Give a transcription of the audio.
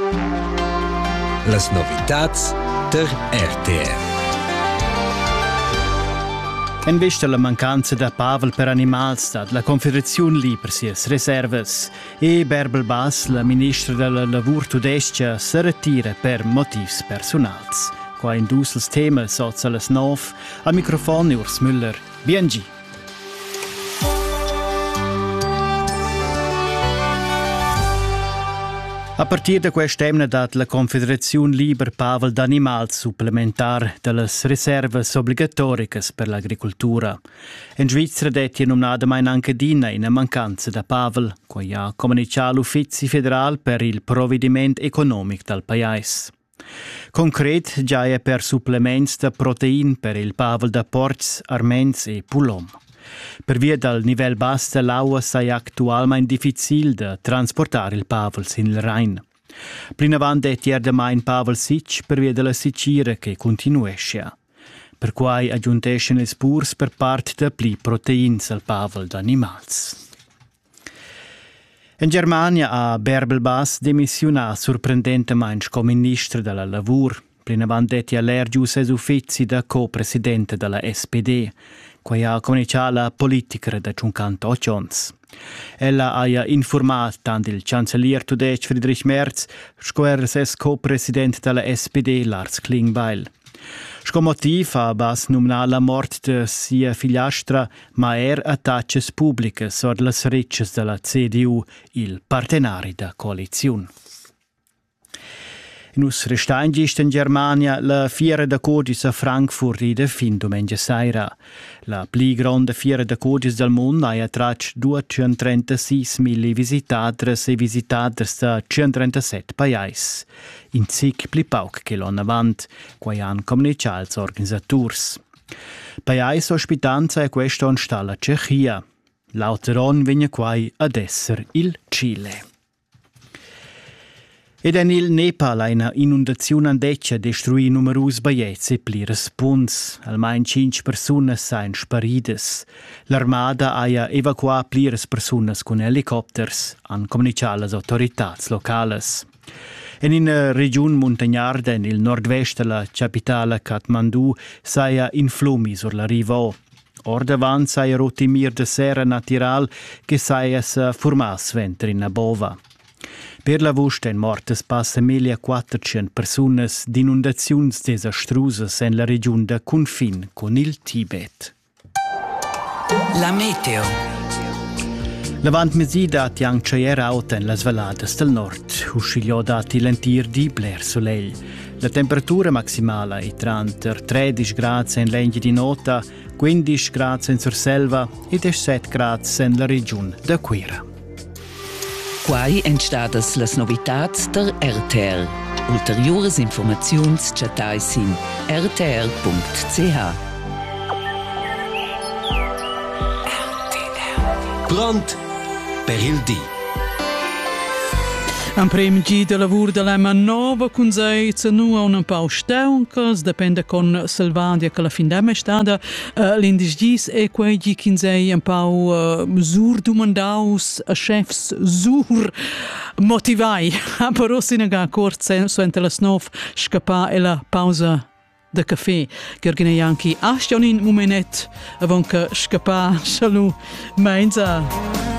Las novitats der RTR. En vista la mancanza da pavel per animals dat la Confederazione Liber sies reserves e Berbel Bas, la ministra della Lavur tudestia, se retira per motivs personals. Qua in dus tema sozza las 9, al microfono Urs Müller. BNG. A partir da quest'emna dat la Confederazione Liber pavel d'animals supplementar delle reserves obbligatoricas per l'agricoltura. In Svizzera detti nominada mai anche dina in mancanza da pavel, qua ha comunicato l'Ufficio federal per il provvedimento economico del paese. Concret già è per supplements da protein per il pavel da porcs, arments e pulom. Per via del livello basso dell'acqua è attualmente difficile da trasportare il pavel sin il Rhein. Plin avanti è tier mai in pavel sic per via della sicira che continuesce. Per cui aggiungesce i spurs per parte da pli proteins al pavel d'animals. In Germania ha Berbel Bas dimissionato sorprendentemente come ministro della Lavur. Plin avanti è allergico ai uffici da co-presidente della SPD. Qua ha comunicato la politica da 58 anni. Ella ha informato tanto il cancelliere tedesco Friedrich Merz, come il co-presidente della SPD Lars Klingbeil. Sco motivo ha Bas nominato la morte di sia figliastra, ma attacchi pubbliche sur le ricche della CDU, il partenari da coalizione. In us restangist in Germania la fiera da codis a Frankfurt de fin domenica sera. La pli grande fiera da codis del mondo ha attratto 236.000 visitators e visitators da 137 paesi. In zic pli pauc che l'anno avant, quai han comunicato als organisators. Paesi ospitanza è questo on sta la Cechia. L'auteron viene quai ad esser il Cile. Ed en il Nepal una inundazione andeccia destruì numerosi baiezzi e plires punts. Almeno 5 persone sain sparides. L'armada ha evacuato plires persone con elicotters, han comunicato le autorità locali. In una regione montagnarda nel nord-est della capitale Kathmandu saia in flumi sulla riva. Or davanti saia rotimir de serra natural che saia se formas ventre in a bova. Per la vusta in mortes passa 1.400 persone d'inundazioni desastrose nella regione da confine con il Tibet. La meteo. Lavant mesida a tiang chaier auta in las valadas del nord, uscigliò dati lentir di bler soleil. La temperatura maximale è tra 13 gradi in legni di nota, 15 gradi in Surselva e 17 gradi nella regione da Quera. Quai entstadas las novitats der RTR. Ulteriores informaziuns chatais in rtr.ch. Pront per il dì. Un premigi de lavur de l'ema nova cunzeiza nu a un pau steuncas, depende con Selvadia che la fin d'ema è stata l'indisgis e quegli quinzei un pau sur domandaus a chefs sur motivai. Però sinaga corse suente las 9 scappa e la pausa de caffè che organizza anche a un momenet avon che scappa salu menza.